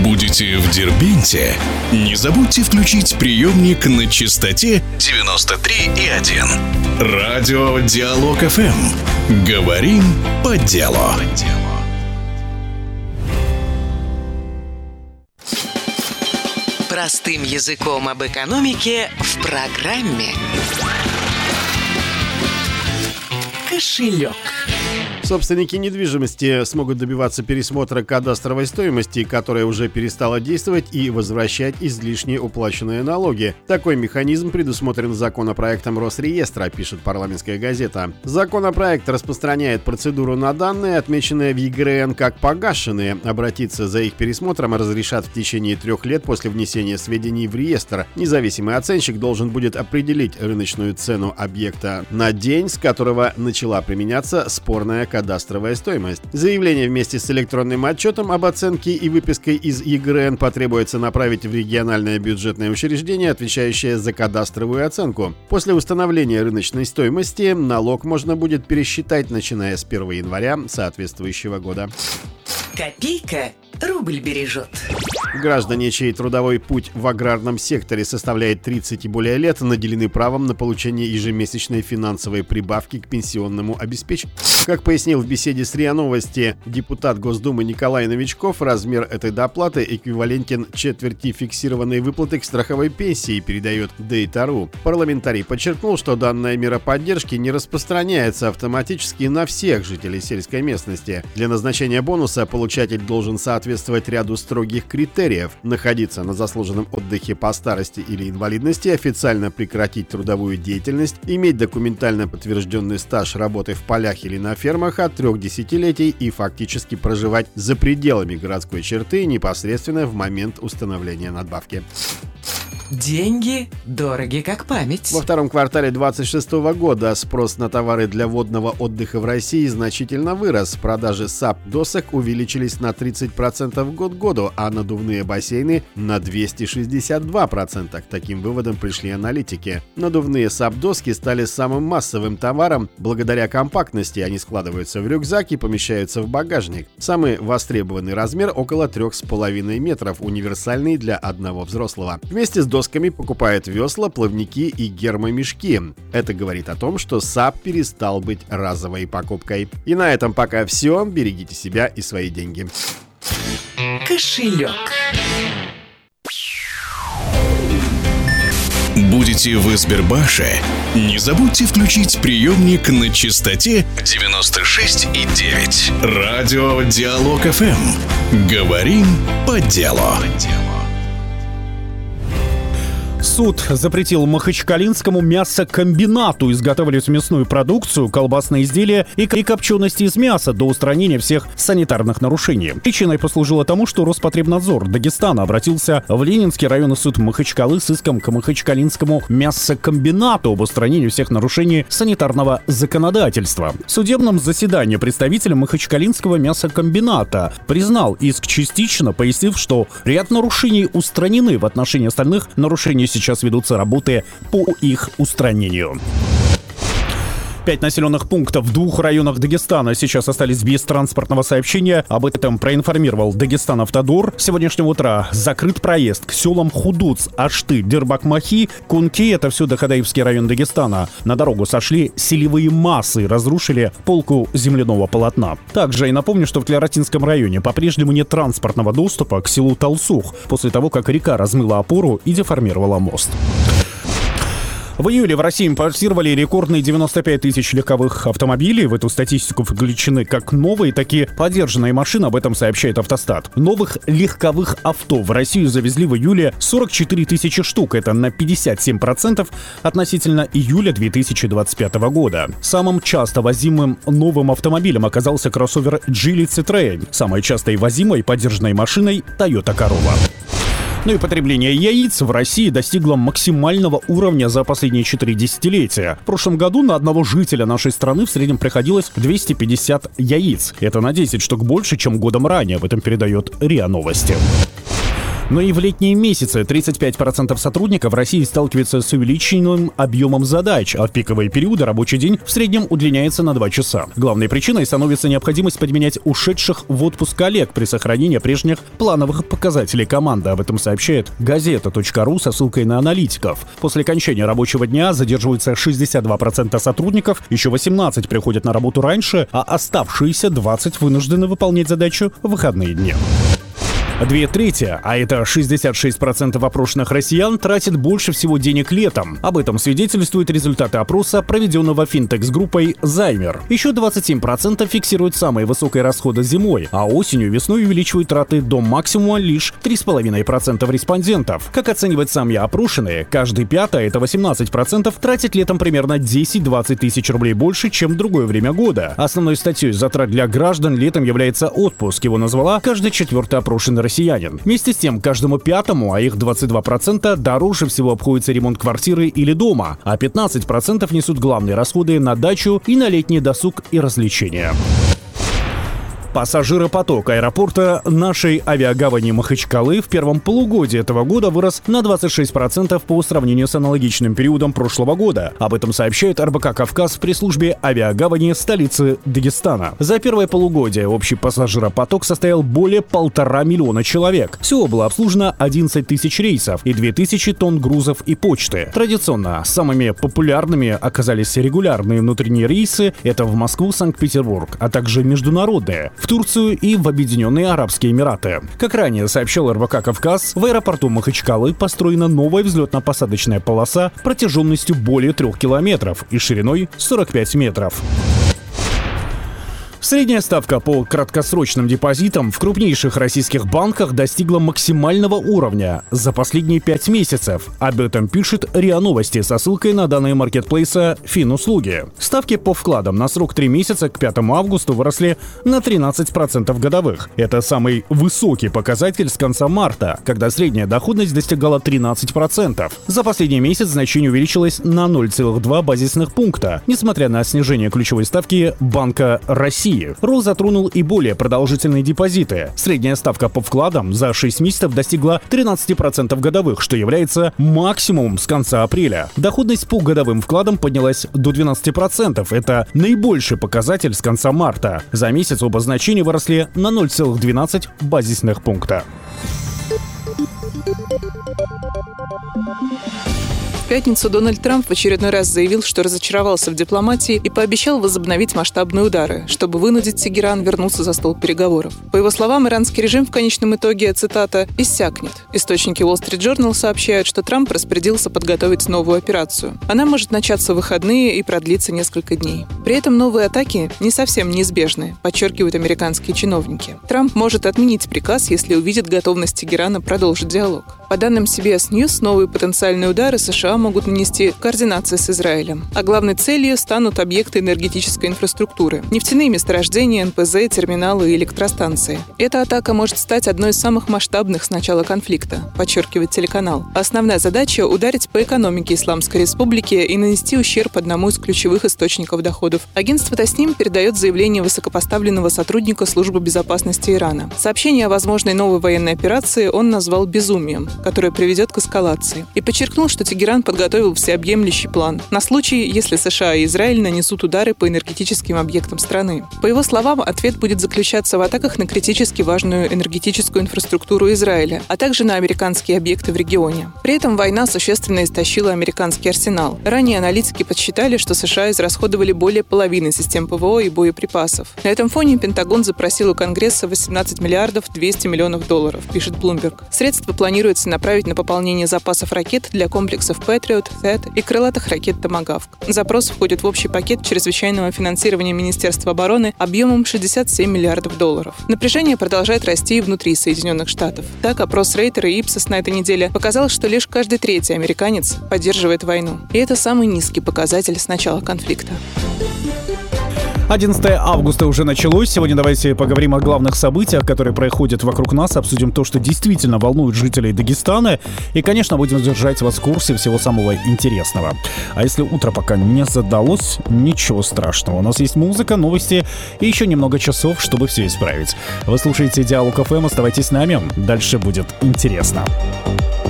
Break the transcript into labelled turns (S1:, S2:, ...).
S1: Будете в Дербенте? Не забудьте включить приемник на частоте 93,1. Радио Диалог ФМ. Говорим по делу.
S2: Простым языком об экономике в программе «Кошелек».
S3: Собственники недвижимости смогут добиваться пересмотра кадастровой стоимости, которая уже перестала действовать, и возвращать излишне уплаченные налоги. Такой механизм предусмотрен законопроектом Росреестра, пишет парламентская газета. Законопроект распространяет процедуру на данные, отмеченные в ЕГРН как погашенные. Обратиться за их пересмотром разрешат в течение 3 лет после внесения сведений в реестр. Независимый оценщик должен будет определить рыночную цену объекта на день, с которого начала применяться спорная кадастровая стоимость. Заявление вместе с электронным отчетом об оценке и выпиской из ЕГРН потребуется направить в региональное бюджетное учреждение, отвечающее за кадастровую оценку. После установления рыночной стоимости налог можно будет пересчитать, начиная с 1 января соответствующего года.
S2: Копейка рубль бережет.
S3: Граждане, чей трудовой путь в аграрном секторе составляет 30 и более лет, наделены правом на получение ежемесячной финансовой прибавки к пенсионному обеспечению. Как пояснил в беседе с РИА Новости депутат Госдумы Николай Новичков, размер этой доплаты эквивалентен четверти фиксированной выплаты к страховой пенсии, передает Дейта.ру. Парламентарий подчеркнул, что данная мера поддержки не распространяется автоматически на всех жителей сельской местности. Для назначения бонуса получатель должен соответствовать ряду строгих критериев: находиться на заслуженном отдыхе по старости или инвалидности, официально прекратить трудовую деятельность, иметь документально подтвержденный стаж работы в полях или на фермах от 3 десятилетий и фактически проживать за пределами городской черты непосредственно в момент установления надбавки.
S2: Деньги дороги как память.
S3: Во втором квартале 2026 года спрос на товары для водного отдыха в России значительно вырос. Продажи САП-досок увеличились на 30% год к году, а надувные бассейны на 262%. К таким выводам пришли аналитики. Надувные САП-доски стали самым массовым товаром. Благодаря компактности они складываются в рюкзак и помещаются в багажник. Самый востребованный размер около 3,5 метров, универсальный для одного взрослого. Вместе с досками покупают весла, плавники и гермомешки. Это говорит о том, что САП перестал быть разовой покупкой. И на этом пока все. Берегите себя и свои деньги.
S2: Кошелек.
S1: Будете в Избербаше? Не забудьте включить приемник на частоте 96,9. Радио Диалог ФМ. Говорим по делу.
S4: Суд запретил махачкалинскому мясокомбинату изготавливать мясную продукцию, колбасные изделия и копчености из мяса до устранения всех санитарных нарушений. Причиной послужило тому, что Роспотребнадзор Дагестана обратился в Ленинский районный суд Махачкалы с иском к махачкалинскому мясокомбинату об устранении всех нарушений санитарного законодательства. В судебном заседании представитель махачкалинского мясокомбината признал иск частично, пояснив, что ряд нарушений устранены. В отношении остальных нарушений сейчас ведутся работы по их устранению. 5 населенных пунктов в 2 районах Дагестана сейчас остались без транспортного сообщения. Об этом проинформировал Дагестан-Автодор. С сегодняшнего утра закрыт проезд к селам Худуц, Ашты, Дербак-Махи, Кунки. Это все Дахадаевский район Дагестана. На дорогу сошли селевые массы и разрушили полку земляного полотна. Также и напомню, что в Клератинском районе по-прежнему нет транспортного доступа к селу Талсух после того, как река размыла опору и деформировала мост. В июле в России импортировали рекордные 95 тысяч легковых автомобилей. В эту статистику включены как новые, так и подержанные машины. Об этом сообщает Автостат. Новых легковых авто в Россию завезли в июле 44 тысячи штук. Это на 57% относительно июля 2025 года. Самым часто возимым новым автомобилем оказался кроссовер Geely Citroën. Самой частой возимой подержанной машиной Toyota Corolla. Ну и потребление яиц в России достигло максимального уровня за последние 4 десятилетия. В прошлом году на одного жителя нашей страны в среднем приходилось 250 яиц. Это на 10 штук больше, чем годом ранее. Об этом передает РИА Новости. Но и в летние месяцы 35% сотрудников в России сталкиваются с увеличенным объемом задач, а в пиковые периоды рабочий день в среднем удлиняется на 2 часа. Главной причиной становится необходимость подменять ушедших в отпуск коллег при сохранении прежних плановых показателей команды. Об этом сообщает газета.ру со ссылкой на аналитиков. После окончания рабочего дня задерживаются 62% сотрудников, еще 18 приходят на работу раньше, а оставшиеся 20 вынуждены выполнять задачу в выходные дни. 2/3, а это 66% опрошенных россиян, тратят больше всего денег летом. Об этом свидетельствуют результаты опроса, проведенного финтекс-группой «Займер». Еще 27% фиксируют самые высокие расходы зимой, а осенью и весной увеличивают траты до максимума лишь 3,5% респондентов. Как оценивают сами опрошенные, каждый пятый, это 18%, тратит летом примерно 10-20 тысяч рублей больше, чем в другое время года. Основной статьей затрат для граждан летом является отпуск. Его назвала каждый четвертый опрошенный россиянин. Вместе с тем, каждому пятому, а их 22%, дороже всего обходится ремонт квартиры или дома, а 15% несут главные расходы на дачу и на летний досуг и развлечения. Пассажиропоток аэропорта нашей авиагавани Махачкалы в первом полугодии этого года вырос на 26% по сравнению с аналогичным периодом прошлого года. Об этом сообщает РБК «Кавказ» в пресс-службе авиагавани столицы Дагестана. За первое полугодие общий пассажиропоток составил более 1,5 миллиона человек. Всего было обслужено 11 тысяч рейсов и 2000 тонн грузов и почты. Традиционно самыми популярными оказались регулярные внутренние рейсы, это в Москву, Санкт-Петербург, а также международные в Турцию и в Объединенные Арабские Эмираты. Как ранее сообщал РБК «Кавказ», в аэропорту Махачкалы построена новая взлетно-посадочная полоса протяженностью более 3 километров и шириной 45 метров. Средняя ставка по краткосрочным депозитам в крупнейших российских банках достигла максимального уровня за последние 5 месяцев. Об этом пишет РИА Новости со ссылкой на данные маркетплейса Финуслуги. Ставки по вкладам на срок 3 месяца к 5 августа выросли на 13% годовых. Это самый высокий показатель с конца марта, когда средняя доходность достигала 13%. За последний месяц значение увеличилось на 0,2 базисных пункта, несмотря на снижение ключевой ставки Банка России. Рост затронул и более продолжительные депозиты. Средняя ставка по вкладам за 6 месяцев достигла 13% годовых, что является максимумом с конца апреля. Доходность по годовым вкладам поднялась до 12%. Это наибольший показатель с конца марта. За месяц оба значения выросли на 0,12 базисных пункта.
S5: В пятницу Дональд Трамп в очередной раз заявил, что разочаровался в дипломатии и пообещал возобновить масштабные удары, чтобы вынудить Тегеран вернуться за стол переговоров. По его словам, иранский режим в конечном итоге, цитата, «иссякнет». Источники Wall Street Journal сообщают, что Трамп распорядился подготовить новую операцию. Она может начаться в выходные и продлиться несколько дней. При этом новые атаки не совсем неизбежны, подчеркивают американские чиновники. Трамп может отменить приказ, если увидит готовность Тегерана продолжить диалог. По данным CBS News, новые потенциальные удары США могут нанести в координации с Израилем. А главной целью станут объекты энергетической инфраструктуры – нефтяные месторождения, НПЗ, терминалы и электростанции. Эта атака может стать одной из самых масштабных с начала конфликта, подчеркивает телеканал. Основная задача – ударить по экономике Исламской Республики и нанести ущерб одному из ключевых источников доходов. Агентство Тасним передает заявление высокопоставленного сотрудника Службы безопасности Ирана. Сообщение о возможной новой военной операции он назвал безумием, которое приведет к эскалации, и подчеркнул, что Тегеран подготовил всеобъемлющий план на случай, если США и Израиль нанесут удары по энергетическим объектам страны. По его словам, ответ будет заключаться в атаках на критически важную энергетическую инфраструктуру Израиля, а также на американские объекты в регионе. При этом война существенно истощила американский арсенал. Ранее аналитики подсчитали, что США израсходовали более половины систем ПВО и боеприпасов. На этом фоне Пентагон запросил у Конгресса 18 миллиардов 200 миллионов долларов, пишет Bloomberg. Средства планируется направить на пополнение запасов ракет для комплексов Patriot, THAAD и крылатых ракет Tomahawk. Запрос входит в общий пакет чрезвычайного финансирования Министерства обороны объемом 67 миллиардов долларов. Напряжение продолжает расти и внутри Соединенных Штатов. Так, опрос Рейтера и Ipsos на этой неделе показал, что лишь каждый третий американец поддерживает войну. И это самый низкий показатель с начала конфликта.
S4: 11 августа уже началось. Сегодня давайте поговорим о главных событиях, которые происходят вокруг нас, обсудим то, что действительно волнует жителей Дагестана, и, конечно, будем держать вас в курсе всего самого интересного. А если утро пока не задалось, ничего страшного. У нас есть музыка, новости и еще немного часов, чтобы все исправить. Вы слушаете Диалог ФМ, оставайтесь с нами, дальше будет интересно.